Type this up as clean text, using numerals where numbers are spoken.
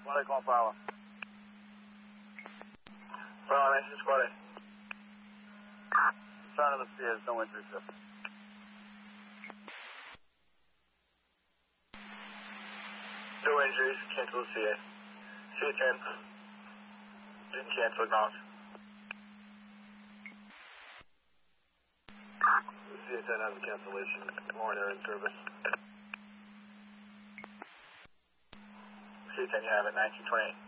Squad A, call power. Power, mention Squad A. Sign of the Sierra, no entry, sir. No injuries, cancel the CA. CA 10. Didn't cancel, acknowledge. CA 10 has a cancellation. Warrant air in service. CA 10, you have it, 1928.